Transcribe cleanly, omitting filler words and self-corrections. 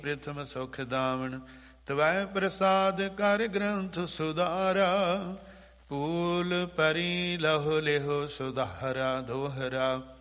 ਪ੍ਰਿਥਮ ਸੁਖ ਦਾਵਣ, ਤਵੈ ਪ੍ਰਸਾਦ ਕਰ ਗ੍ਰੰਥ ਸੁਧਾਰਾ। ਕੂਲ ਪਰੀ ਲਹੁ ਲਿਹੁ ਸੁਧਾਰਾ ਦੋਹਰਾ,